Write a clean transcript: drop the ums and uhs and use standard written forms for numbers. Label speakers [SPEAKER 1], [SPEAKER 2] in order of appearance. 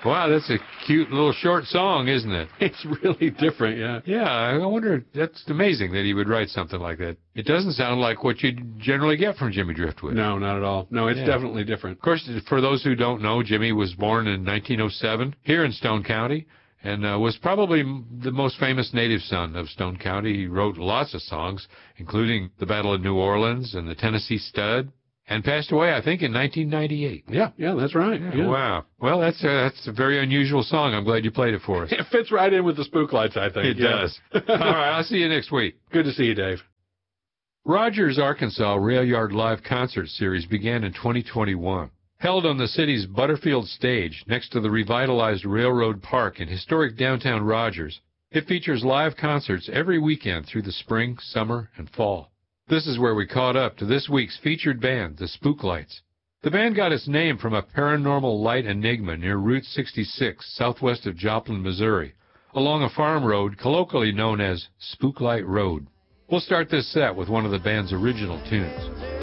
[SPEAKER 1] Wow, that's a cute little short song, isn't it?
[SPEAKER 2] It's really different, yeah.
[SPEAKER 1] Yeah, I wonder, that's amazing that he would write something like that. It doesn't sound like what you generally get from Jimmy Driftwood.
[SPEAKER 2] No, not at all. No, it's definitely different.
[SPEAKER 1] Of course, for those who don't know, Jimmy was born in 1907 here in Stone County and was probably the most famous native son of Stone County. He wrote lots of songs, including The Battle of New Orleans and The Tennessee Stud. And passed away, I think, in 1998.
[SPEAKER 2] Yeah, that's right. Yeah.
[SPEAKER 1] Wow. Well, that's a very unusual song. I'm glad you played it for us.
[SPEAKER 2] It fits right in with the Spook Lights, I think.
[SPEAKER 1] It does. All right, I'll see you next week.
[SPEAKER 2] Good to see you, Dave.
[SPEAKER 1] Rogers, Arkansas Rail Yard Live Concert Series began in 2021. Held on the city's Butterfield Stage next to the revitalized Railroad Park in historic downtown Rogers, it features live concerts every weekend through the spring, summer, and fall. This is where we caught up to this week's featured band, the Spook Lights. The band got its name from a paranormal light enigma near Route 66, southwest of Joplin, Missouri, along a farm road colloquially known as Spook Light Road. We'll start this set with one of the band's original tunes.